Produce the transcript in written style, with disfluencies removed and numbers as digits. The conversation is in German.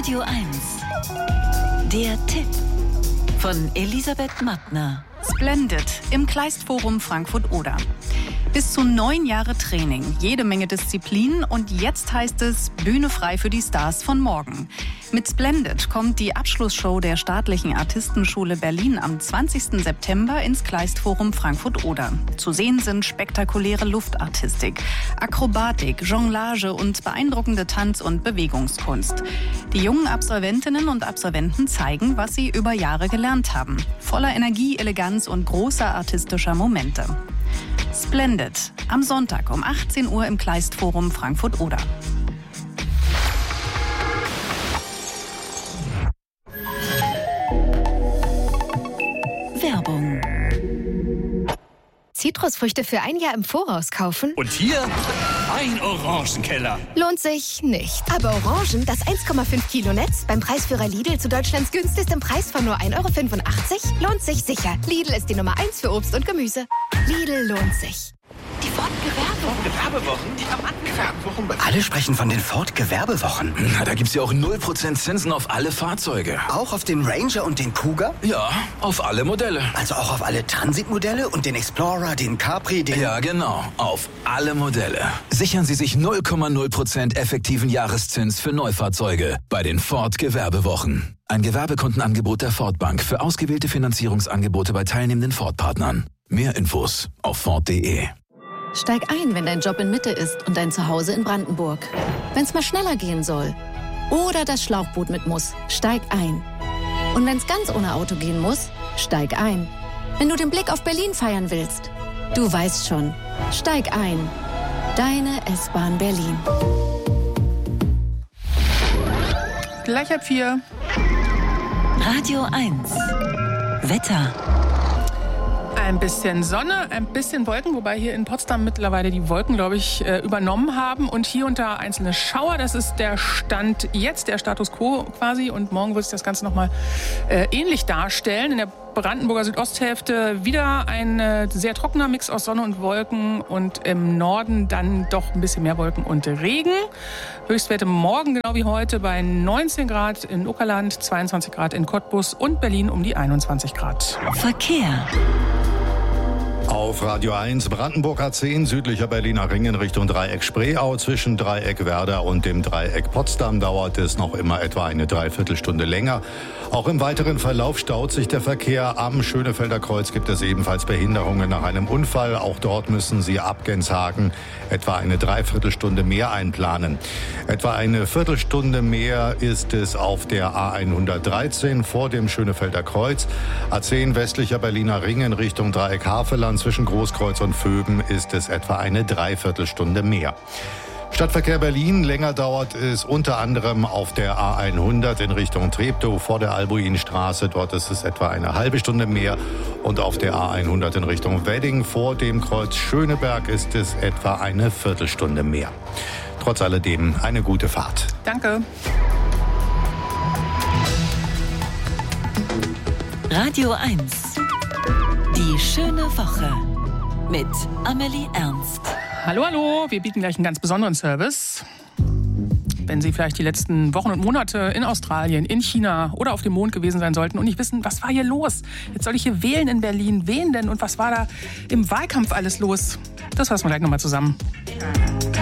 Radio 1. Der Tipp von Elisabeth Mattner. Splendid im Kleist-Forum Frankfurt-Oder. Bis zu 9 Jahre Training, jede Menge Disziplin und jetzt heißt es Bühne frei für die Stars von morgen. Mit Splendid kommt die Abschlussshow der Staatlichen Artistenschule Berlin am 20. September ins Kleist-Forum Frankfurt-Oder. Zu sehen sind spektakuläre Luftartistik, Akrobatik, Jonglage und beeindruckende Tanz- und Bewegungskunst. Die jungen Absolventinnen und Absolventen zeigen, was sie über Jahre gelernt haben. Voller Energie, Eleganz und großer artistischer Momente. Splendid. Am Sonntag um 18 Uhr im Kleist-Forum Frankfurt-Oder. Werbung. Zitrusfrüchte für 1 Jahr im Voraus kaufen? Und hier ein Orangenkeller. Lohnt sich nicht. Aber Orangen, das 1,5 Kilo Netz, beim Preisführer Lidl zu Deutschlands günstigstem Preis von nur 1,85 €, lohnt sich sicher. Lidl ist die Nummer 1 für Obst und Gemüse. Lidl lohnt sich. Die Ford-Gewerbewochen, die Rabattgewerbewochen. Alle sprechen von den Ford-Gewerbewochen. Na, da gibt's ja auch 0% Zinsen auf alle Fahrzeuge. Auch auf den Ranger und den Kuga? Ja, auf alle Modelle. Also auch auf alle Transitmodelle und den Explorer, den Capri, den... Ja, genau. Auf alle Modelle. Sichern Sie sich 0,0% effektiven Jahreszins für Neufahrzeuge bei den Ford-Gewerbewochen. Ein Gewerbekundenangebot der Ford-Bank für ausgewählte Finanzierungsangebote bei teilnehmenden Ford-Partnern. Mehr Infos auf Ford.de. Steig ein, wenn dein Job in Mitte ist und dein Zuhause in Brandenburg. Wenn's mal schneller gehen soll oder das Schlauchboot mit muss, steig ein. Und wenn's ganz ohne Auto gehen muss, steig ein. Wenn du den Blick auf Berlin feiern willst, du weißt schon, steig ein. Deine S-Bahn Berlin. Gleich 3:30. Radio 1. Wetter. Ein bisschen Sonne, ein bisschen Wolken, wobei hier in Potsdam mittlerweile die Wolken, glaube ich, übernommen haben. Und hier und da einzelne Schauer. Das ist der Stand jetzt, der Status quo quasi. Und morgen wird sich das Ganze nochmal ähnlich darstellen. In der Brandenburger Südosthälfte wieder ein sehr trockener Mix aus Sonne und Wolken. Und im Norden dann doch ein bisschen mehr Wolken und Regen. Höchstwerte morgen, genau wie heute, bei 19 Grad in Uckerland, 22 Grad in Cottbus und Berlin um die 21 Grad. Verkehr. Auf Radio 1 Brandenburg A10, südlicher Berliner Ring in Richtung Dreieck Spreeau. Zwischen Dreieck Werder und dem Dreieck Potsdam dauert es noch immer etwa eine Dreiviertelstunde länger. Auch im weiteren Verlauf staut sich der Verkehr. Am Schönefelder Kreuz gibt es ebenfalls Behinderungen nach einem Unfall. Auch dort müssen Sie ab Genshagen etwa eine Dreiviertelstunde mehr einplanen. Etwa eine Viertelstunde mehr ist es auf der A113 vor dem Schönefelder Kreuz. A10 westlicher Berliner Ring in Richtung Dreieck Havelland. Zwischen Großkreuz und Vöben ist es etwa eine Dreiviertelstunde mehr. Stadtverkehr Berlin, länger dauert es unter anderem auf der A100 in Richtung Treptow vor der Albuinstraße. Dort ist es etwa eine halbe Stunde mehr. Und auf der A100 in Richtung Wedding vor dem Kreuz Schöneberg ist es etwa eine Viertelstunde mehr. Trotz alledem eine gute Fahrt. Danke. Radio 1. Die schöne Woche mit Amelie Ernst. Hallo, hallo. Wir bieten gleich einen ganz besonderen Service. Wenn Sie vielleicht die letzten Wochen und Monate in Australien, in China oder auf dem Mond gewesen sein sollten und nicht wissen, was war hier los? Jetzt soll ich hier wählen in Berlin. Wen denn? Und was war da im Wahlkampf alles los? Das fassen wir gleich nochmal zusammen.